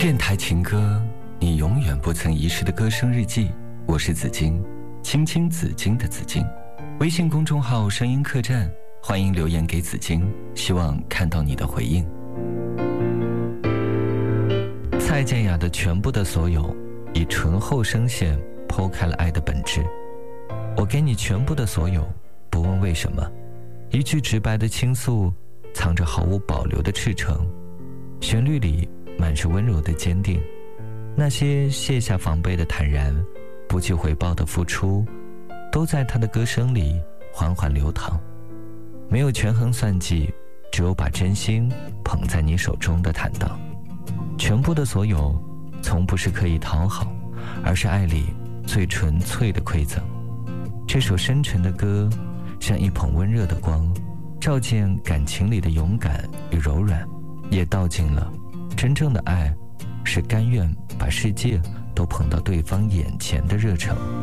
电台情歌，你永远不曾遗失的歌声日记。我是紫金，青青紫金的紫金。微信公众号声音客栈，欢迎留言给紫金，希望看到你的回应。蔡健雅的全部的所有，以醇厚声线剖开了爱的本质。我给你全部的所有，不问为什么。一句直白的倾诉，藏着毫无保留的赤诚。旋律里满是温柔的坚定，那些卸下防备的坦然，不计回报的付出，都在他的歌声里缓缓流淌。没有权衡算计，只有把真心捧在你手中的坦荡。全部的所有，从不是刻意讨好，而是爱里最纯粹的馈赠。这首深沉的歌，像一捧温热的光，照见感情里的勇敢与柔软，也道尽了真正的爱是甘愿把世界都捧到对方眼前的热诚。